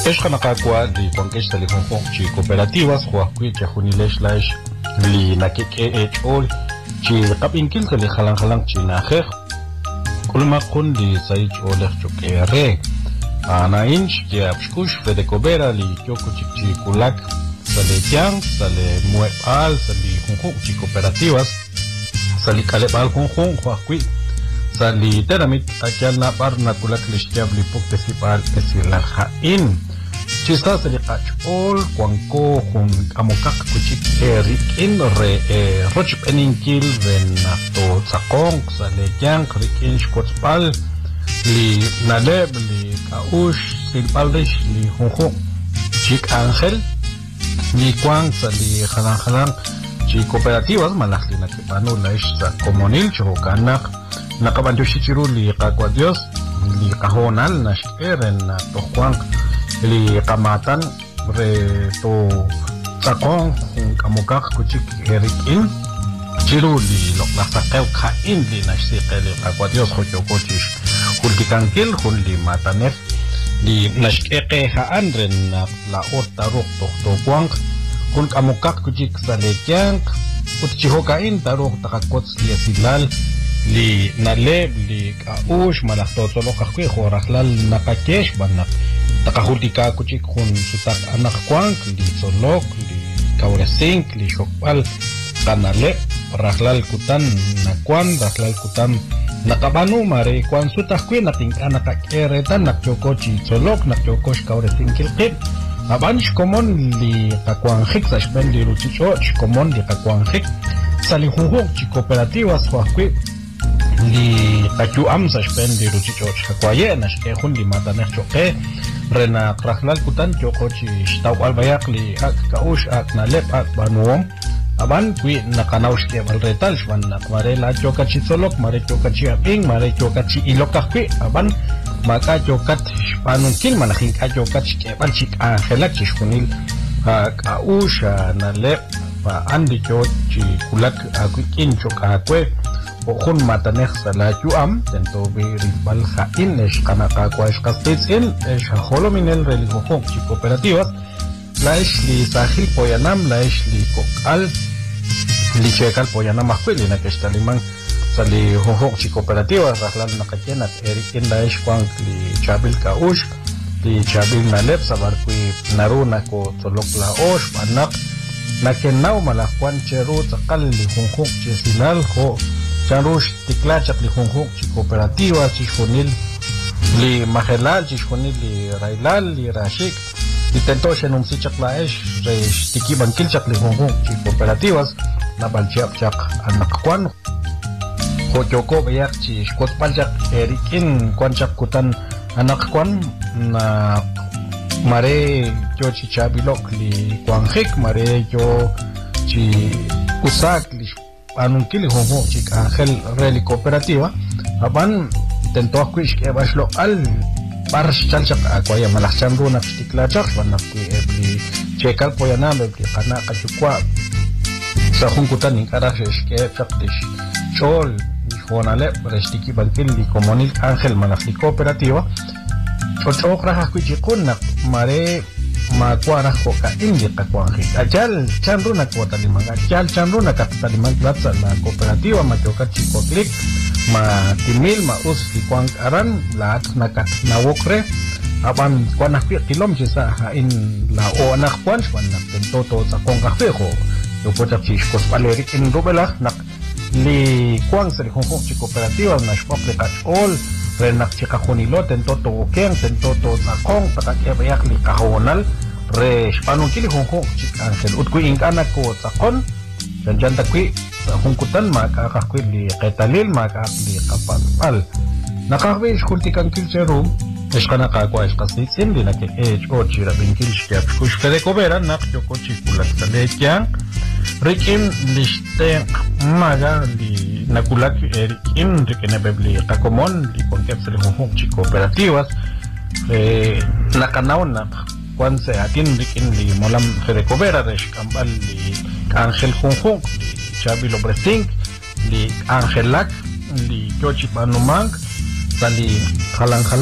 Eshkanakakwa li Conquista li Chi cooperativas huaquit junilesh laish li nakike ol chi qapinkil li halang chi najer kulma kun li saich oleh chukere ana inch que abskush fede cobera li kyoko chi kulak sale yang sale muepal sali junjun chi cooperativas sali kalebal junjun huaquit sali teramit akal na par na kulak lishtiab li puk tesipal esilar hain chista sali kachol kwanko hun amokak kuchik rikin re rochip eninkil ren to tsakong sali yang rikin shkotspal li naleb li kaush silpaldish li junjun chik angel ni kwang sali halang chi cooperativas malakli na kipano laish sa komonil chokanak nakabantu shichiru li kakwa Dios li kahonal na shkeren na tokwang li kamatan re to tsakong kamukak kuchik erikin chiru li loklasakaw kain li na shkere li kakwa Dios hochokochish hulkikankil hun li mataner li na shkere haan ren na laot tarok tokwang kun kamukak kuchik salekyang kutchihokain tarok takakots li asilal li naleb li kaush malakto solo kakwe horaklal nakakesh banak takahulika kuchik kun sutak anak kwang li solok li kauresink li shokpal kanale raklal kutan nakwan raklal kutan nakabanu mare kwan sutak kwe nating anakakeretan nakyokochi solok nakyokosh kauresink kilkip abansh komon li kakwangik sa shpen li ruchichoch komon li kakwangik sa li huhuk chi cooperativas huakwe li kachuam sa shpen li ruchichoch kakwaye na shkehun li matanek choke rena krahlal kutan choko chi shtaw albayak li ak kaush ak nalep ak banuom aban kwi nakanaush ke balretal shwan nakmare la choka chi solok mare choka chi aping mare choka chi ilokakwe aban maka jokat panungkil malaking ka jokat shkepan chik angelak chishkunil kaush nalep pa andi chot chi kulak akukin chokakwe okun matanek sala juam tento be ribal khain esh kanaka kwa esh kastitsin esh holominel religiohok chi cooperativas laish li sahil poyanam laish li kokal li chekal poyanam akwili na kestaliman sali hohok chi cooperativas rahlal nakakenat erikin laish kwang li chabil kaush li chabil nalep sabar kui naruna ko tolok la osh panak nakenaw malakwan cheru takal li hohok chi sinal ho charush tiklachak li junjun chi cooperativa chi shunil li majelal chi shunil li railal li rashik li tentoshen sichak laesh re tiki bankil chak li junjun chi cooperativas na balchiap chak anakwan hochoko bayak chi shkotpal chak erikin kwan chak kutan anakwan na mare yo chi chabilok li kwanjik mare yo chi usak li anungkili homo chik angel reli cooperativa aban tento akuish ke baslo al barsh chalchak akwaya malakchan runa stiklachak banapti ebli chekal poyanam ebli kana kachukwa sa hunkutan inkarash ke chaktish chol honale restiki bankil li komonil angel malakli cooperativa chochokra hakuchikun mare makwara hoka ingi kakwangi achal chanruna kotaliman achal chanruna kataliman platza la cooperativa machoka chico click ma timil ma uski kwang aran la nakat na wokre aban kwana pi kilom chisa in la o anak kwan wan tentoto sa kong kafeho yo pocha chico palerik in rubela nak li kwang sa hong chi cooperativa na shpople kat all renak chika khunilo tentoto keng tentoto sa kong patak ebayak li kahonal re panungkili hongkong chik angel utku ingkana ko takon janjan takwi hongkutan maka kakwi li ketalil maka li kapal nakakwi shkultikan kilcherum eshkana kakwa eshkasitsin di nake ho chira binkil shkiap shkush fede kobera nak yoko chikulak salekyan rikim lishte maga li nakulak erikim rikene bebli kakomon li konkep sali hongkong chik cooperativas nakanaw nak kwan se atin rikin li molam fede cobera resh kambal li angel junjun li chabilo brestink li angelak li chochi panumang sali halang